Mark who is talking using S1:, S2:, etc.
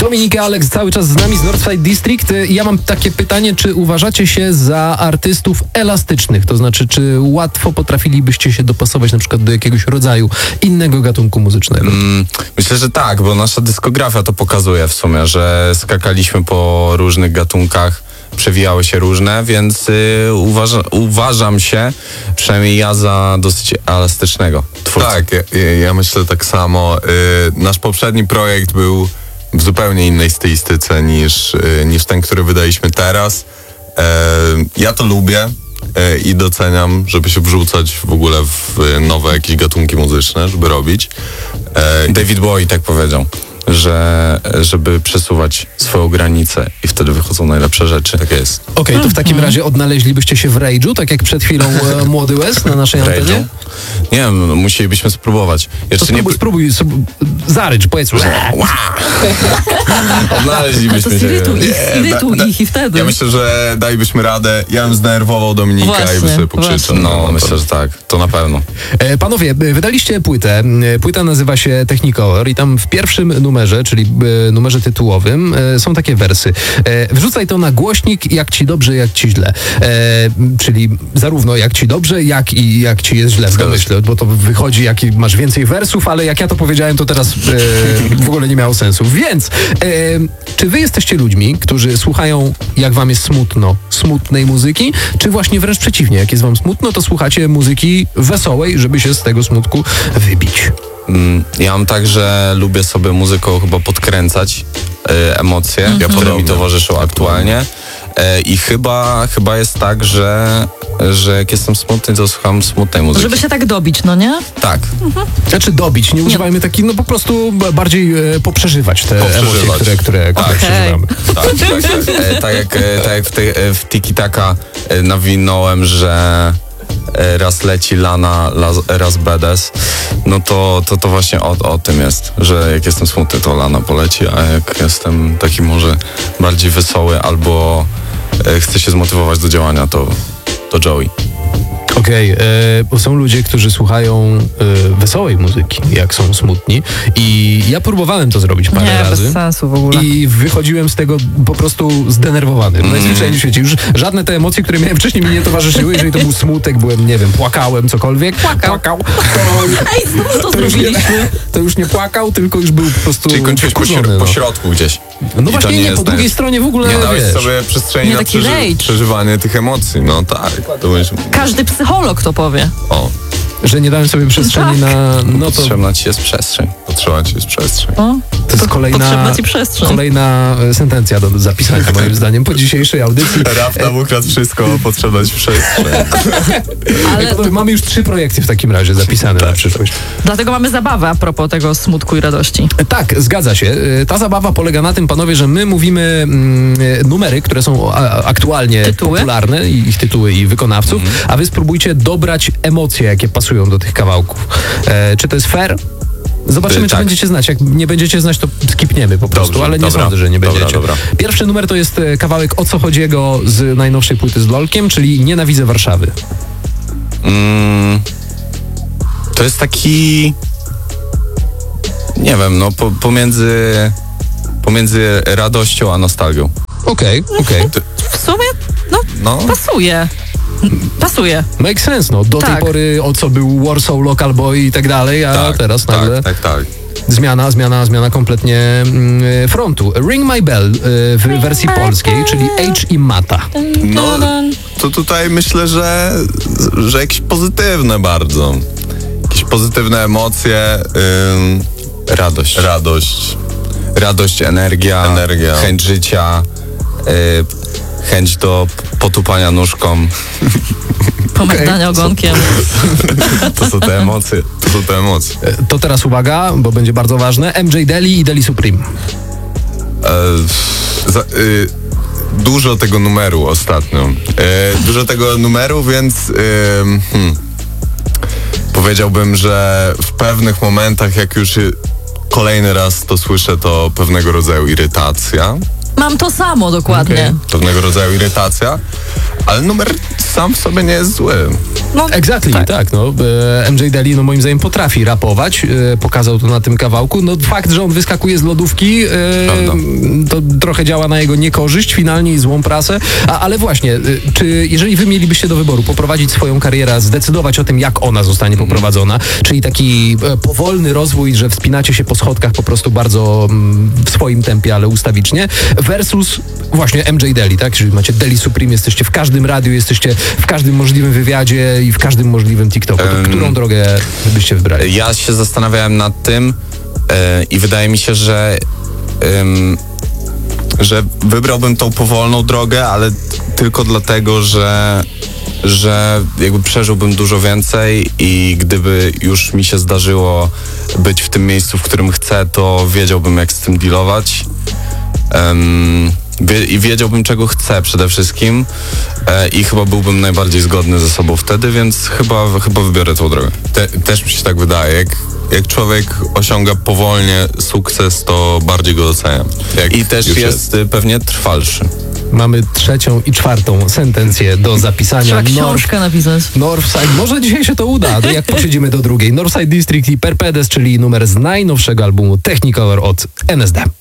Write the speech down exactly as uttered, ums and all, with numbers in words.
S1: Dominik i Alex cały czas z nami z Northside District. Ja mam takie pytanie, czy uważacie się za artystów elastycznych? To znaczy, czy łatwo potrafilibyście się dopasować na przykład do jakiegoś rodzaju innego gatunku muzycznego?
S2: Mm, myślę, że tak, bo nasza dyskografia to pokazuje w sumie, że skakaliśmy po różnych gatunkach, przewijały się różne, więc y, uważa, uważam się, przynajmniej ja, za dosyć elastycznego twórcę.
S3: Tak, ja, ja myślę tak samo. Y, nasz poprzedni projekt był w zupełnie innej stylistyce niż, y, niż ten, który wydaliśmy teraz. Y, ja to lubię y, i doceniam, żeby się wrzucać w ogóle w nowe jakieś gatunki muzyczne, żeby robić. Y,
S2: David Bowie tak powiedział, że żeby przesuwać swoją granicę i wtedy wychodzą najlepsze rzeczy.
S3: Tak jest.
S1: Okej, okay, to w takim razie odnaleźlibyście się w Rage'u, tak jak przed chwilą e, Młody West na naszej antenie?
S2: Rage'u? Nie wiem, no, musielibyśmy spróbować.
S1: Jeszcze to spróbuj, nie... spróbuj, spróbuj zarycz, powiedz.
S2: Odnaleźlibyśmy się.
S4: Irytuj ich, irytuj da, ich i wtedy.
S3: Ja myślę, że dalibyśmy radę. Ja bym zdenerwował Dominika
S4: właśnie,
S3: i by sobie pokrzyczał.
S2: No, no, myślę, że tak. To na pewno.
S1: E, panowie, wydaliście płytę. Płyta nazywa się Technicolor i tam w pierwszym numerze, czyli e, numerze tytułowym, e, są takie wersy. E, wrzucaj to na głośnik, jak ci dobrze, jak ci źle. E, czyli zarówno jak ci dobrze, jak i jak ci jest źle w domyśle, bo to wychodzi, jak masz więcej wersów, ale jak ja to powiedziałem, to teraz e, w ogóle nie miało sensu. Więc, e, czy wy jesteście ludźmi, którzy słuchają, jak wam jest smutno, smutnej muzyki, czy właśnie wręcz przeciwnie, jak jest wam smutno, to słuchacie muzyki wesołej, żeby się z tego smutku wybić?
S2: Ja mam tak, że lubię sobie muzyką chyba podkręcać y, emocje, mm-hmm. które mi towarzyszą aktualnie. Y, I chyba, chyba jest tak, że, że jak jestem smutny, to słucham smutnej muzyki.
S4: Żeby się tak dobić, no nie?
S2: Tak.
S4: Mhm.
S1: Znaczy dobić, nie używajmy nie. takich, no po prostu bardziej e, poprzeżywać te
S3: poprzeżywać.
S1: emocje, które, które, które
S4: okay.
S1: przeżywamy.
S2: Tak, tak, tak. E, tak jak, e, tak jak w, te, w Tiki Taka e, nawinąłem, że raz leci Lana, raz Bedes, no to, to, to właśnie o, o tym jest, że jak jestem smutny, to Lana poleci, a jak jestem taki może bardziej wesoły albo e, chcę się zmotywować do działania, to, to Joey.
S1: Okej, okay, bo są ludzie, którzy słuchają e, wesołej muzyki, jak są smutni, i ja próbowałem to zrobić parę
S4: nie,
S1: razy.
S4: Bez sensu w ogóle.
S1: I wychodziłem z tego po prostu zdenerwowany. Mm. Najzwyczajniej w świecie. Już żadne te emocje, które miałem wcześniej, mi nie towarzyszyły. Jeżeli to był smutek, byłem, nie wiem, płakałem, cokolwiek.
S4: Płakał.
S1: Płakał. To,
S4: Ej, znów to,
S1: to, już nie, to już nie płakał, tylko już był po prostu
S3: Czyli kończyłeś po, środ-
S1: no.
S3: po środku gdzieś.
S1: No właśnie nie, nie po drugiej stronie w ogóle,
S3: nie dałeś
S1: wiesz,
S3: sobie przestrzeni
S4: nie
S3: na
S4: taki
S3: przeży- przeżywanie tych emocji. No tak. To będzie...
S4: Każdy psycholog to powie.
S3: O.
S1: że nie dałem sobie przestrzeni
S4: tak.
S1: na... No to,
S2: potrzebna ci jest przestrzeń.
S3: Potrzebna ci jest przestrzeń.
S4: O,
S1: to jest kolejna,
S4: potrzebna ci przestrzeń.
S1: kolejna sentencja do zapisania, moim zdaniem, po dzisiejszej audycji.
S3: Rap nam ukradł wszystko, potrzebna ci przestrzeń.
S4: Ale
S1: to mamy już trzy projekty w takim razie zapisane tak. na przyszłość.
S4: Dlatego mamy zabawę a propos tego smutku i radości.
S1: Tak, zgadza się. Ta zabawa polega na tym, panowie, że my mówimy mm, numery, które są a, aktualnie
S4: tytuły?
S1: popularne, i ich tytuły i wykonawców, mm. a wy spróbujcie dobrać emocje, jakie pasują do tych kawałków. E, czy to jest fair? Zobaczymy, czy
S3: tak.
S1: będziecie znać. Jak nie będziecie znać, to skipniemy po prostu,
S3: Dobrze,
S1: ale nie
S3: dobra,
S1: sądzę, że nie będziecie.
S3: dobra, dobra.
S1: Pierwszy numer to jest kawałek O co chodziego z najnowszej płyty z Lolkiem, czyli Nienawidzę Warszawy.
S2: Mm, to jest taki... Nie wiem, no po, pomiędzy... Pomiędzy radością a nostalgią.
S1: Okej, okay, okej. Okay.
S4: W sumie, no, no. pasuje. Pasuje.
S1: Make sense, no. Do
S4: tak.
S1: tej pory o co był Warsaw, Local Boy i tak dalej, a
S3: tak,
S1: teraz nagle...
S3: Tak, tak, tak.
S1: Zmiana, zmiana, zmiana kompletnie mm, frontu. Ring My Bell y, w wersji polskiej, czyli H i Mata.
S3: No, to tutaj myślę, że, że jakieś pozytywne bardzo. Jakieś pozytywne emocje. Ym,
S2: radość.
S3: Radość.
S2: Radość, energia,
S3: energia.
S2: chęć życia, y, chęć do potupania nóżką.
S4: Pomętania
S1: okay.
S4: ogonkiem.
S3: To są te emocje. To są te emocje.
S1: To teraz uwaga, bo będzie bardzo ważne. M J Deli i Deli Supreme.
S3: E, za, y, dużo tego numeru ostatnio. E, dużo tego numeru, więc y, hmm, powiedziałbym, że w pewnych momentach, jak już kolejny raz to słyszę, to pewnego rodzaju irytacja.
S4: Mam to samo dokładnie.
S3: Okay. Pewnego rodzaju irytacja, ale numer sam w sobie nie jest zły.
S4: No,
S1: Exactly, tak. tak no. E, M J Daly, no moim zdaniem potrafi rapować, e, pokazał to na tym kawałku. No fakt, że on wyskakuje z lodówki, e, to trochę działa na jego niekorzyść finalnie i złą prasę. A, ale właśnie, e, czy jeżeli wy mielibyście do wyboru poprowadzić swoją karierę, zdecydować o tym, jak ona zostanie poprowadzona, czyli taki e, powolny rozwój, że wspinacie się po schodkach po prostu bardzo mm, w swoim tempie, ale ustawicznie, versus właśnie M J Daly, tak? Czyli macie Daly Supreme, jesteście w każdym radiu, jesteście w każdym możliwym wywiadzie i w każdym możliwym TikToku. To
S2: Um,
S1: którą drogę byście wybrali?
S2: Ja się zastanawiałem nad tym e, i wydaje mi się, że em, że wybrałbym tą powolną drogę, ale tylko dlatego, że że jakby przeżyłbym dużo więcej i gdyby już mi się zdarzyło być w tym miejscu, w którym chcę, to wiedziałbym, jak z tym dealować. Um, wie, I wiedziałbym, czego chcę przede wszystkim e, i chyba byłbym najbardziej zgodny ze sobą wtedy, więc chyba, chyba wybiorę tą drogę.
S3: Te, też mi się tak wydaje. Jak, jak człowiek osiąga powolnie sukces, to bardziej go doceniam. Jak
S2: I też
S3: już
S2: jest y, pewnie trwalszy.
S1: Mamy trzecią i czwartą sentencję do zapisania.
S4: Trzeba
S1: North,
S4: książkę napisać.
S1: Northside, może dzisiaj się to uda, to jak przejdziemy do drugiej. Northside District i Perpedes, czyli numer z najnowszego albumu Technicolor od N S D.